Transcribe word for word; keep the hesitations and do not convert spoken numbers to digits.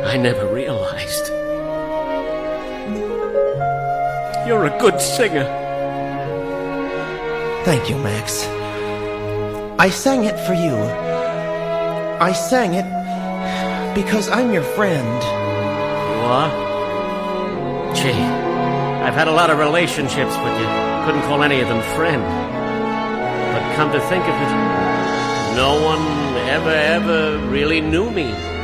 I never realized. You're a good singer. Thank you, Max. I sang it for you. I sang it because I'm your friend. You are? Gee, I've had a lot of relationships, but you couldn't call any of them friend. But come to think of it, no one ever, ever really knew me.